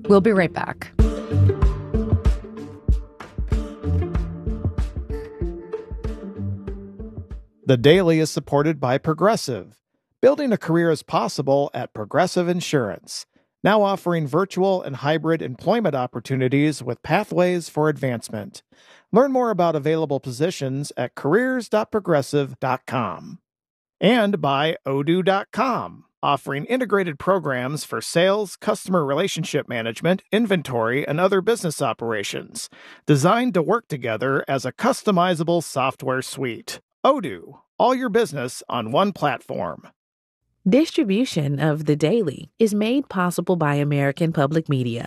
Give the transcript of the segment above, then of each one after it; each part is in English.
We'll be right back. The Daily is supported by Progressive. Building a career is possible at Progressive Insurance, now offering virtual and hybrid employment opportunities with pathways for advancement. Learn more about available positions at careers.progressive.com. And by Odoo.com, offering integrated programs for sales, customer relationship management, inventory, and other business operations, designed to work together as a customizable software suite. Odoo, all your business on one platform. Distribution of The Daily is made possible by American Public Media.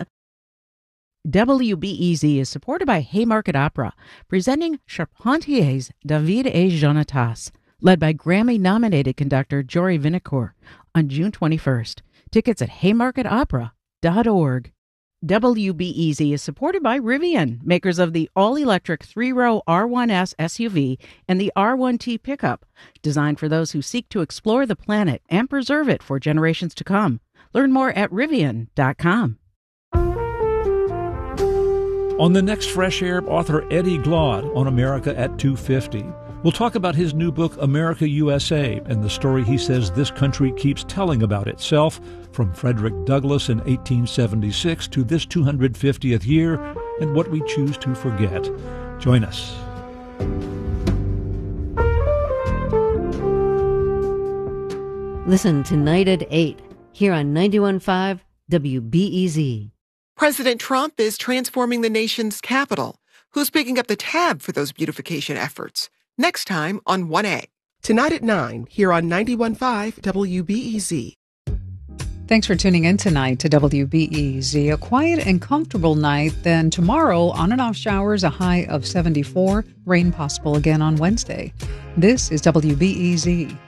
WBEZ is supported by Haymarket Opera, presenting Charpentier's David et Jonatas, led by Grammy-nominated conductor Jory Vinacourt, on June 21st. Tickets at haymarketopera.org. WBEZ is supported by Rivian, makers of the all-electric 3-row R1S SUV and the R1T pickup, designed for those who seek to explore the planet and preserve it for generations to come. Learn more at Rivian.com. On the next Fresh Air, author Eddie Glaude on America at 250. We'll talk about his new book, America USA, and the story he says this country keeps telling about itself, from Frederick Douglass in 1876 to this 250th year, and what we choose to forget. Join us. Listen tonight at 8 here on 91.5 WBEZ. President Trump is transforming the nation's capital. Who's picking up the tab for those beautification efforts? Next time on 1A. Tonight at 9 here on 91.5 WBEZ. Thanks for tuning in tonight to WBEZ. A quiet and comfortable night. Then tomorrow, on and off showers, a high of 74. Rain possible again on Wednesday. This is WBEZ.